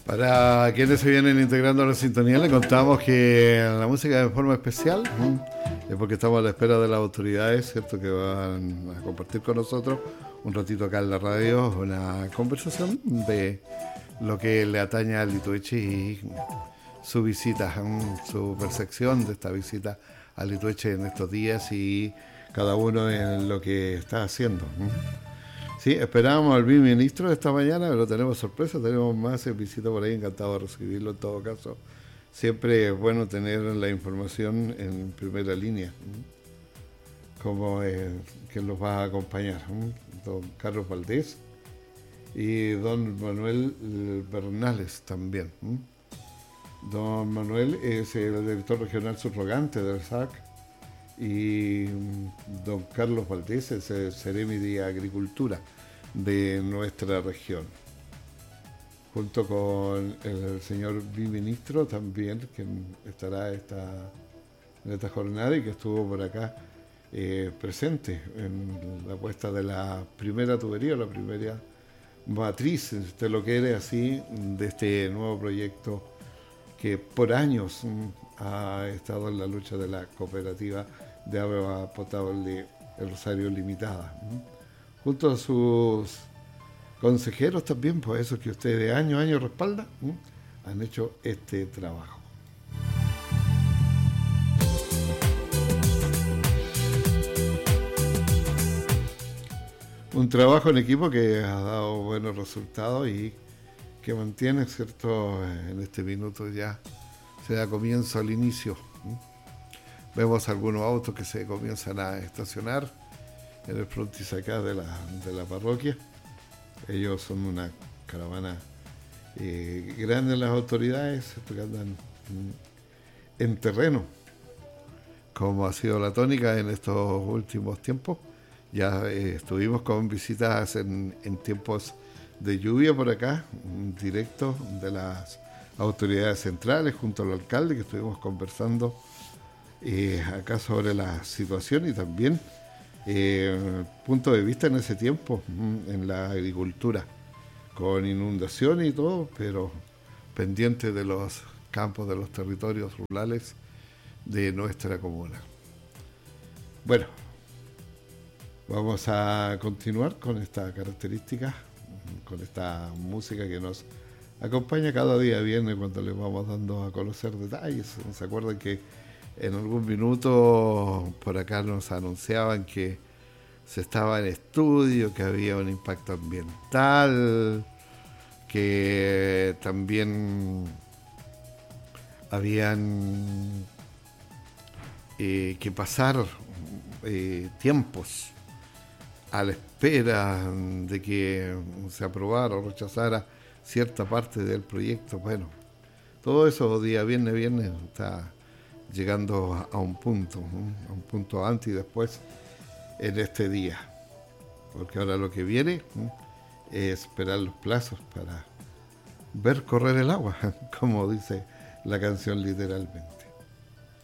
Para quienes se vienen integrando a la sintonía, le contamos que la música de forma especial es porque estamos a la espera de las autoridades, ¿cierto?, que van a compartir con nosotros un ratito acá en la radio una conversación de lo que le atañe a Litueche y su visita, su percepción de esta visita a Litueche en estos días y cada uno en lo que está haciendo. Sí, esperábamos al ministro esta mañana, pero tenemos sorpresa, tenemos más visita por ahí, encantado de recibirlo en todo caso. Siempre es bueno tener la información en primera línea, como que los va a acompañar, don Carlos Valdés y don Manuel Bernales también. Don Manuel es el director regional subrogante del SAC y don Carlos Valdés es el Ceremi de Agricultura de nuestra región, junto con el señor viceministro también, que estará en esta jornada y que estuvo por acá presente en la puesta de la primera tubería, la primera matriz, si usted lo quiere así, de este nuevo proyecto que por años ha estado en la lucha de la cooperativa de agua potable El Rosario Limitada, junto a sus consejeros también, por eso que usted de año a año respalda, han hecho este trabajo. Un trabajo en equipo que ha dado buenos resultados y que mantiene, ¿cierto?, en este minuto ya se da comienzo al inicio. Vemos algunos autos que se comienzan a estacionar en el frontis acá de la parroquia. Ellos son una caravana grande en las autoridades, que andan en terreno, como ha sido la tónica en estos últimos tiempos. Ya estuvimos con visitas en tiempos de lluvia por acá, directo de las autoridades centrales junto al alcalde, que estuvimos conversando acá sobre la situación y también punto de vista en ese tiempo en la agricultura, con inundaciones y todo, pero pendiente de los campos, de los territorios rurales de nuestra comuna. Bueno, vamos a continuar con esta característica, con esta música que nos acompaña cada día viernes cuando les vamos dando a conocer detalles. ¿Se acuerdan que en algún minuto por acá nos anunciaban que se estaba en estudio, que había un impacto ambiental, que también habían que pasar tiempos a la espera de que se aprobara o rechazara cierta parte del proyecto? Bueno, todo eso día viernes está llegando a un punto antes y después en este día, porque ahora lo que viene es esperar los plazos para ver correr el agua, como dice la canción literalmente.